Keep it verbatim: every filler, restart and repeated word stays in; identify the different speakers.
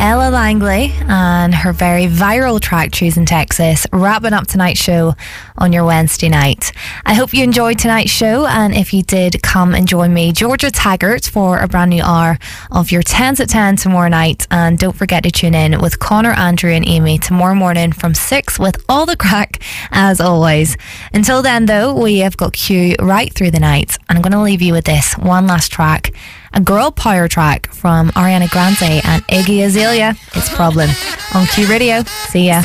Speaker 1: Ella Langley and her very viral track Choosing Texas, wrapping up tonight's show on your Wednesday night. I hope you enjoyed tonight's show, and if you did, come and join me, Georgia Taggart, for a brand new hour of your tens at ten tomorrow night. And don't forget to tune in with Connor, Andrew and Amy tomorrow morning from six with all the crack as always. Until then though, we have got Q right through the night, and I'm going to leave you with this one last track, a girl power track from Ariana Grande and Iggy Azalea. It's Problem on Q Radio. See ya.